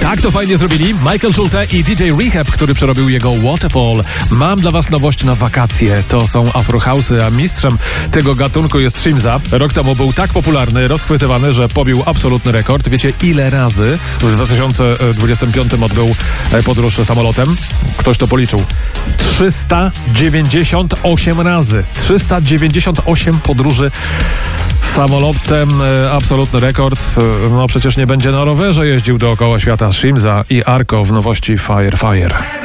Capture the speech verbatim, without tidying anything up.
Tak to fajnie zrobili Michael Schulte i D J Rehab, który przerobił jego Waterfall. Mam dla was nowość na wakacje. To są Afrohouse'y, a mistrzem tego gatunku jest Shimza. Rok temu był tak popularny, rozchwytywany, że pobił absolutny rekord. Wiecie, ile razy w dwa tysiące dwudziestym piątym odbył podróż samolotem? Ktoś to policzył. trzysta dziewięćdziesiąt osiem razy. trzysta dziewięćdziesiąt osiem podróży samolotem, absolutny rekord. No przecież nie będzie na rowerze jeździł dookoła świata Shimza i Arko w nowości Fire Fire.